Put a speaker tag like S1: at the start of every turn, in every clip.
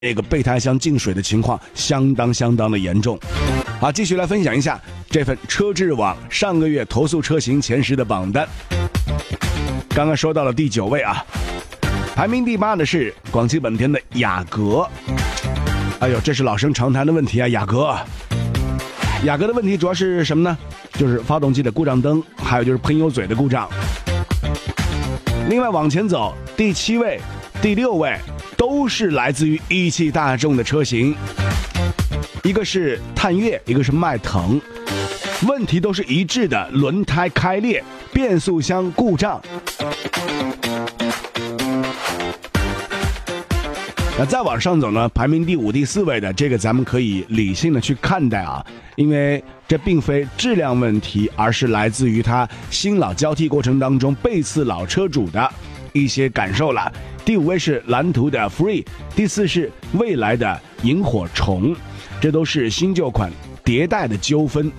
S1: 这个备胎箱进水的情况相当的严重。好，继续来分享一下这份车质网上个月投诉车型前10的榜单。刚刚说到了第9位啊，排名第8的是广汽本田的雅阁。哎呦，这是老生常谈的问题啊，雅阁的问题主要是什么呢？就是发动机的故障灯，还有就是喷油嘴的故障。另外往前走，第7位、第6位都是来自于一汽大众的车型，一个是探岳，一个是迈腾，问题都是一致的，轮胎开裂、变速箱故障。那再往上走呢，排名第5、第4位的这个咱们可以理性的去看待啊，因为这并非质量问题，而是来自于它新老交替过程当中背刺老车主的一些感受了。第5位是蓝图的 Free， 第4是蔚来的萤火虫，这都是新旧款迭代的纠纷。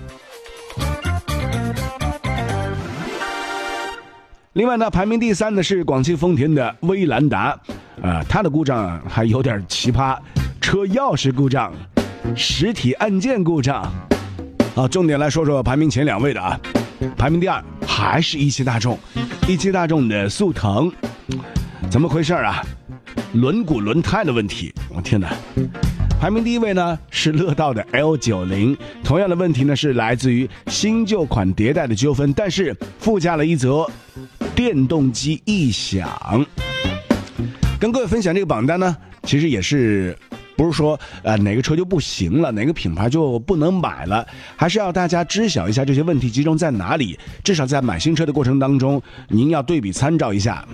S1: 另外呢，排名第3的是广汽丰田的威兰达，它的故障还有点奇葩，车钥匙故障，实体按键故障。好，重点来说说排名前2位的啊，排名第2还是一汽大众的速腾，怎么回事啊？轮毂轮胎的问题，我天哪！排名第1位呢是乐道的 L90， 同样的问题呢是来自于新旧款迭代的纠纷，但是附加了一则电动机异响。跟各位分享这个榜单呢，其实也是不是说哪个车就不行了，哪个品牌就不能买了，还是要大家知晓一下这些问题集中在哪里，至少在买新车的过程当中，您要对比参照一下。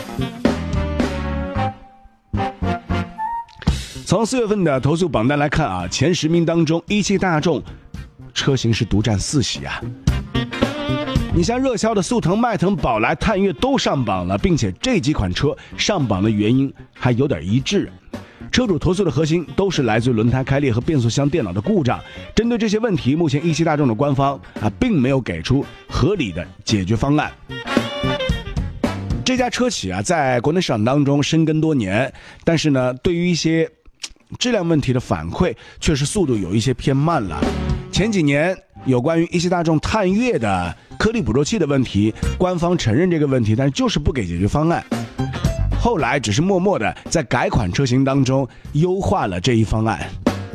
S1: 从4月份的投诉榜单来看啊，前10名当中，一汽大众车型是独占4席啊。你像热销的速腾、迈腾、宝来、探岳都上榜了，并且这几款车上榜的原因还有点一致。车主投诉的核心都是来自于轮胎开裂和变速箱电脑的故障。针对这些问题，目前一汽大众的官方并没有给出合理的解决方案。这家车企在国内市场当中深耕多年，但是呢，对于一些质量问题的反馈确实速度有一些偏慢了。前几年有关于一汽大众探岳的颗粒捕捉器的问题，官方承认这个问题，但是就是不给解决方案。后来只是默默的在改款车型当中优化了这一方案。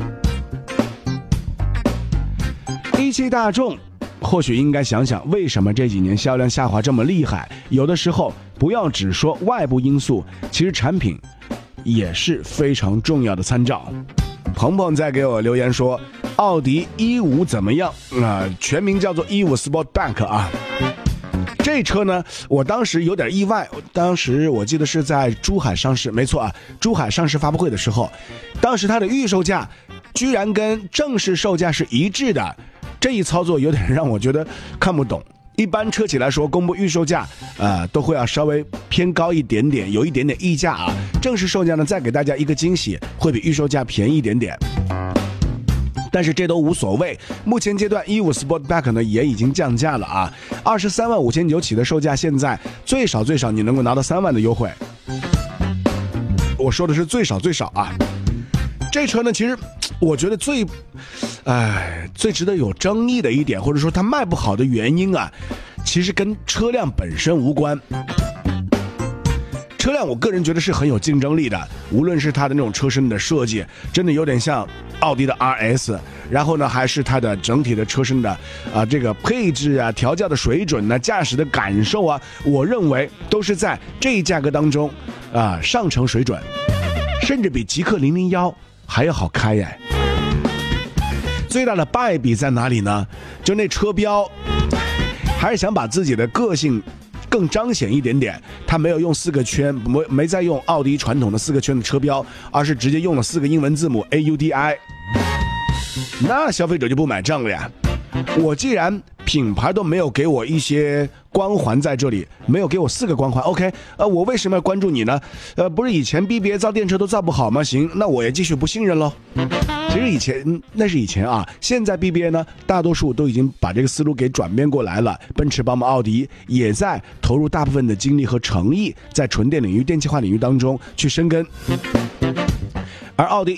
S1: 一汽大众或许应该想想，为什么这几年销量下滑这么厉害？有的时候不要只说外部因素，其实产品也是非常重要的参照。鹏鹏在给我留言说，奥迪E5怎么样？全名叫做E5 Sportback 啊。这车呢，我当时有点意外，当时我记得是在珠海上市，没错啊，珠海上市发布会的时候，当时它的预售价居然跟正式售价是一致的，这一操作有点让我觉得看不懂。一般车企来说，公布预售价都会要稍微偏高一点点，有一点点溢价啊。正式售价呢，再给大家一个惊喜，会比预售价便宜一点点。但是这都无所谓，目前阶段E5 Sportback 呢也已经降价了啊，23.59万起的售价，现在最少你能够拿到3万的优惠。我说的是最少啊。这车呢，其实我觉得最值得有争议的一点，或者说它卖不好的原因啊，其实跟车辆本身无关。车辆我个人觉得是很有竞争力的，无论是它的那种车身的设计，真的有点像奥迪的 RS， 然后呢还是它的整体的车身的这个配置啊、调教的水准呢、驾驶的感受啊，我认为都是在这一价格当中上乘水准，甚至比极氪001还要好开耶。最大的败笔在哪里呢？就那车标，还是想把自己的个性更彰显一点点，他没有用4个圈，没再用奥迪传统的4个圈的车标，而是直接用了4个英文字母 AUDI， 那消费者就不买账了呀。我既然品牌都没有给我一些光环在这里，没有给我4个光环 ，OK， 我为什么要关注你呢？不是以前 BBA 造电车都造不好吗？行，那我也继续不信任咯。其实那是以前啊，现在 BBA 呢，大多数都已经把这个思路给转变过来了。奔驰、宝马、奥迪也在投入大部分的精力和诚意，在纯电领域、电气化领域当中去深耕。 而奥迪